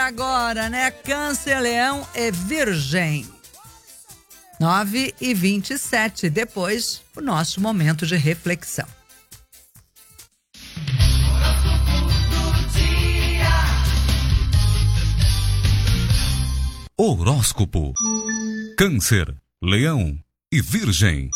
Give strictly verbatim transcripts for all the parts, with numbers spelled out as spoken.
agora, né? Câncer, Leão e Virgem. nove e vinte e sete, depois o nosso momento de reflexão. Horóscopo. Câncer, Leão e Virgem.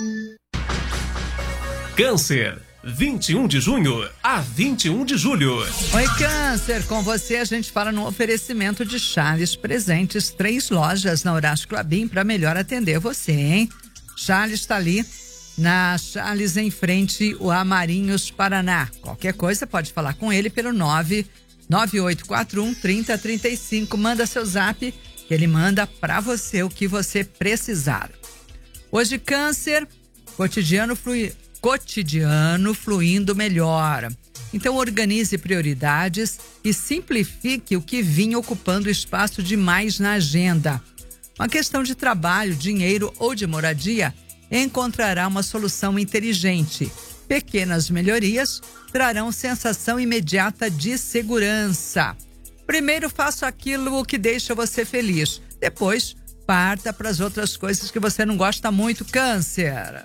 Câncer, vinte e um de junho a vinte e um de julho. Oi, Câncer, com você a gente fala no oferecimento de Charles Presentes, três lojas na Horácio Clabin para melhor atender você, hein? Charles está ali na Charles em frente o Amarinhos, Paraná. Qualquer coisa pode falar com ele pelo nove nove oito quatro um, três zero três cinco. Manda seu zap que ele manda para você o que você precisar. Hoje, Câncer, cotidiano flui, cotidiano fluindo melhor. Então organize prioridades e simplifique o que vinha ocupando espaço demais na agenda. Uma questão de trabalho, dinheiro ou de moradia encontrará uma solução inteligente. Pequenas melhorias trarão sensação imediata de segurança. Primeiro faça aquilo que deixa você feliz. Depois, parta para as outras coisas que você não gosta muito, Câncer.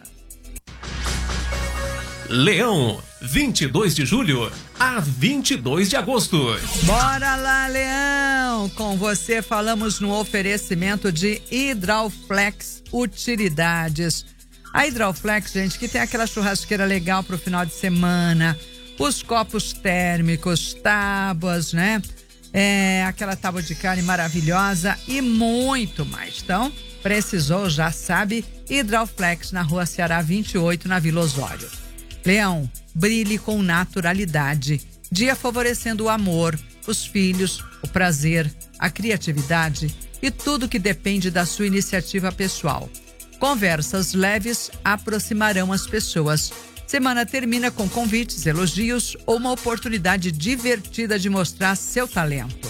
Leão, vinte e dois de julho a vinte e dois de agosto. Bora lá, Leão! Com você falamos no oferecimento de Hidrauflex Utilidades. A Hidrauflex, gente, que tem aquela churrasqueira legal para o final de semana, os copos térmicos, tábuas, né? É, aquela tábua de carne maravilhosa e muito mais. Então, precisou, já sabe, Hidrauflex na Rua Ceará vinte e oito, na Vila Osório. Leão, brilhe com naturalidade. Dia favorecendo o amor, os filhos, o prazer, a criatividade e tudo que depende da sua iniciativa pessoal. Conversas leves aproximarão as pessoas. Semana termina com convites, elogios ou uma oportunidade divertida de mostrar seu talento.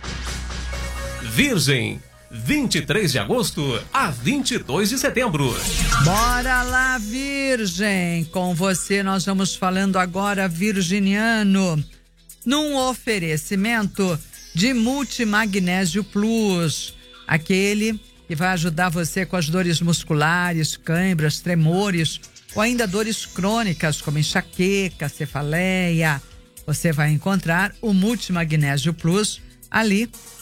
Virgem, vinte e três de agosto a vinte e dois de setembro. Bora lá, Virgem! Com você nós vamos falando agora, virginiano, num oferecimento de Multimagnésio Plus, aquele que vai ajudar você com as dores musculares, câimbras, tremores ou ainda dores crônicas como enxaqueca, cefaleia. Você vai encontrar o Multimagnésio Plus ali